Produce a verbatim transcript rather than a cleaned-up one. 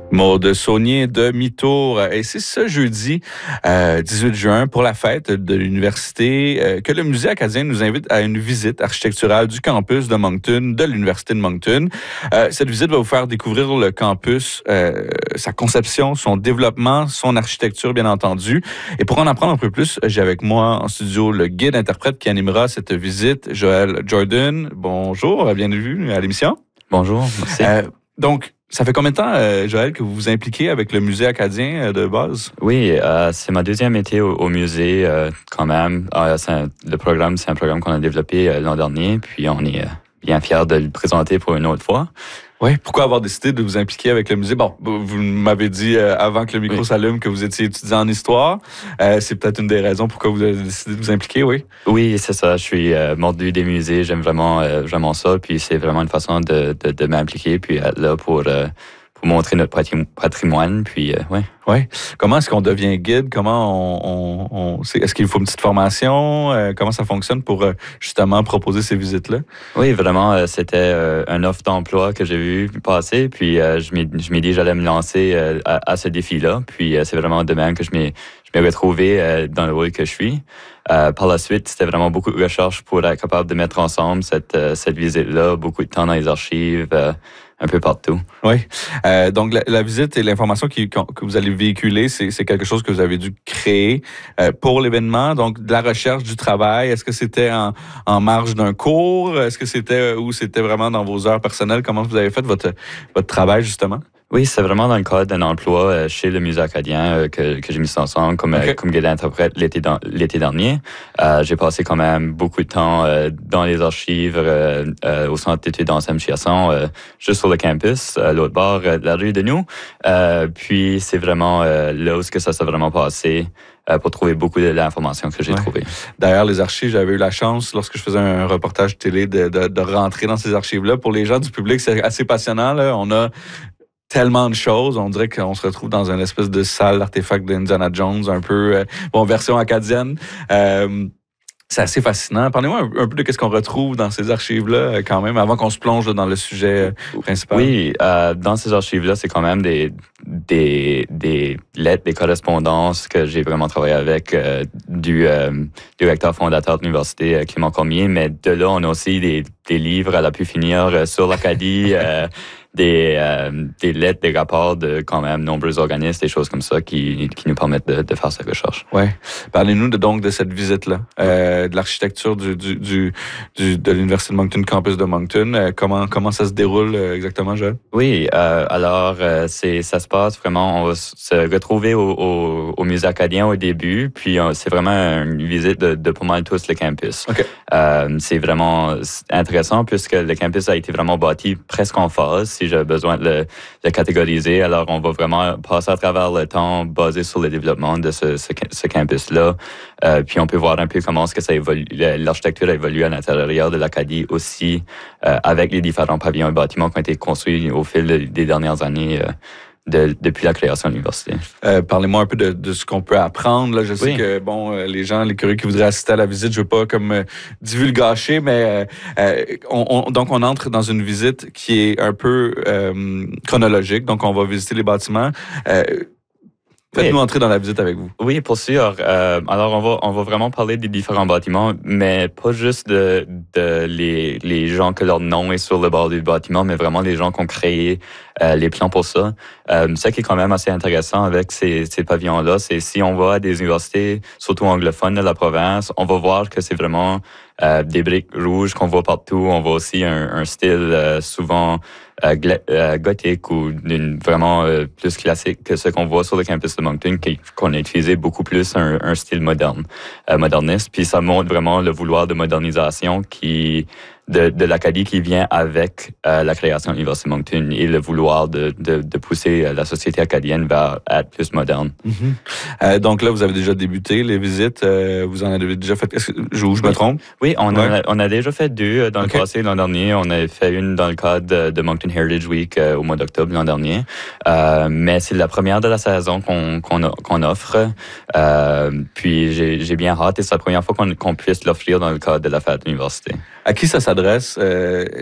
Maude Saunier de Mi-Tour. Et c'est ce jeudi euh, dix-huit juin pour la fête de l'université euh, que le Musée acadien nous invite à une visite architecturale du campus de Moncton, de l'Université de Moncton. Euh, cette visite va vous faire découvrir le campus, euh, sa conception, son développement, son architecture, bien entendu. Et pour en apprendre un peu plus, j'ai avec moi en studio le guide-interprète qui animera cette visite, Joël Jordan. Bonjour, bienvenue à l'émission. Bonjour, merci. Euh, donc, ça fait combien de temps, euh, Joël, que vous vous impliquez avec le Musée acadien euh, de base? Oui, euh, c'est ma deuxième été au, au musée euh, quand même. Euh, c'est un, le programme, c'est un programme qu'on a développé euh, l'an dernier, puis on est euh, bien fiers de le présenter pour une autre fois. Oui, pourquoi avoir décidé de vous impliquer avec le musée? Bon, vous m'avez dit euh, avant que le micro oui. s'allume que vous étiez étudiant en histoire. Euh, c'est peut-être une des raisons pourquoi vous avez décidé de vous impliquer, oui? Oui, c'est ça. Je suis euh, mordu des musées. J'aime vraiment, euh, vraiment ça. Puis c'est vraiment une façon de, de, de m'impliquer puis être là pour... Euh, pour montrer notre patrimoine, puis euh, ouais. Ouais. Comment est-ce qu'on devient guide? Comment on, on, on c'est, est-ce qu'il faut une petite formation? Euh, comment ça fonctionne pour euh, justement proposer ces visites-là? Oui, vraiment, euh, c'était euh, un offre d'emploi que j'ai vu passer, puis euh, je m'ai, je m'ai dit que j'allais me lancer euh, à, à ce défi-là, puis euh, c'est vraiment de même que je m'ai, je m'ai retrouvé euh, dans le rôle que je suis. Euh, par la suite, c'était vraiment beaucoup de recherche pour être capable de mettre ensemble cette, euh, cette visite-là, beaucoup de temps dans les archives, euh, un peu partout. Oui. Euh, donc, la, la visite et l'information qui, que vous allez véhiculer, c'est, c'est quelque chose que vous avez dû créer euh, pour l'événement. Donc, de la recherche, du travail. Est-ce que c'était en, en marge d'un cours? Est-ce que c'était ou c'était vraiment dans vos heures personnelles? Comment vous avez fait votre, votre travail, justement? Oui, c'est vraiment dans le cadre d'un emploi euh, chez le Musée acadien euh, que, que j'ai mis ça ensemble comme, okay. euh, comme guide-interprète l'été, dans, l'été dernier. Euh, j'ai passé quand même beaucoup de temps euh, dans les archives, euh, euh, au centre d'études en Saint-Chiasson, euh, juste sur le campus, à l'autre bord euh, de la rue de nous. Euh, puis c'est vraiment euh, là où ça s'est vraiment passé. Pour trouver beaucoup de l'information que j'ai ouais. trouvée. D'ailleurs, les archives, j'avais eu la chance, lorsque je faisais un reportage télé, de, de, de rentrer dans ces archives-là. Pour les gens du public, c'est assez passionnant. Là. On a tellement de choses. On dirait qu'on se retrouve dans une espèce de salle d'artefacts d'Indiana Jones, un peu, euh, bon, version acadienne. Euh, c'est assez fascinant. Parlez-moi un, un peu de ce qu'on retrouve dans ces archives-là, quand même, avant qu'on se plonge là, dans le sujet principal. Oui, euh, dans ces archives-là, c'est quand même des, des, des lettres, des correspondances que j'ai vraiment travaillé avec euh, du euh, directeur fondateur de l'université, euh, Clément Cormier. Mais de là, on a aussi des, des livres à la pu finir euh, sur l'Acadie, euh, des, euh, des lettres, des rapports de quand même nombreux organismes, des choses comme ça qui, qui nous permettent de, de faire cette recherche. Oui. Parlez-nous de, donc de cette visite-là, euh, de l'architecture du, du, du, du, de l'Université de Moncton, campus de Moncton. Euh, comment, comment ça se déroule euh, exactement, Joël? Oui, euh, alors euh, c'est, ça se passe vraiment, on va se retrouver au, au, au Musée acadien au début, puis on, c'est vraiment une visite de, de pas mal tous le campus. Okay. Euh, c'est vraiment intéressant puisque le campus a été vraiment bâti presque en phase. Si j'ai besoin de le, le catégoriser. Alors, on va vraiment passer à travers le temps basé sur le développement de ce, ce, ce campus-là. Euh, puis, on peut voir un peu comment est-ce que ça évolue, l'architecture a évolué à l'intérieur de l'Acadie aussi, euh, avec les différents pavillons et bâtiments qui ont été construits au fil de, des dernières années. Euh, De, depuis la création de l'université. Euh, parlez-moi un peu de, de ce qu'on peut apprendre. Là. Je sais oui. que bon, euh, les gens, les curieux qui voudraient assister à la visite, je ne veux pas comme euh, divulgacher, mais euh, euh, on, on, donc on entre dans une visite qui est un peu euh, chronologique. Donc on va visiter les bâtiments. Euh, Faites-nous oui. entrer dans la visite avec vous. Oui, pour sûr. Euh, alors, on va, on va vraiment parler des différents bâtiments, mais pas juste de, de les, les gens que leur nom est sur le bord du bâtiment, mais vraiment les gens qui ont créé euh, les plans pour ça. Euh, ce qui est quand même assez intéressant avec ces, ces pavillons-là, c'est si on va à des universités, surtout anglophones de la province, on va voir que c'est vraiment euh, des briques rouges qu'on voit partout. On voit aussi un, un style euh, souvent euh, gla- euh, gothique ou d'une, vraiment euh, plus classique que ce qu'on voit sur le campus de Moncton, qui, qu'on a utilisé beaucoup plus un, un style moderne, euh, moderniste. Puis ça montre vraiment le vouloir de modernisation qui de, de l'Acadie qui vient avec euh, la création de l'Université de Moncton et le vouloir de, de, de pousser la société acadienne vers être plus moderne. Mm-hmm. Euh, donc là, vous avez déjà débuté les visites. Euh, vous en avez déjà fait. Est-ce que je, je me trompe? Oui, on, ouais. a, on a déjà fait deux dans okay. le passé l'an dernier. On a fait une dans le cadre de, de Moncton Heritage Week euh, au mois d'octobre l'an dernier. Euh, mais c'est la première de la saison qu'on, qu'on, a, qu'on offre. Euh, puis j'ai, j'ai bien hâte et c'est la première fois qu'on, qu'on puisse l'offrir dans le cadre de la fête de l'université. À qui ça s'adresse? Euh,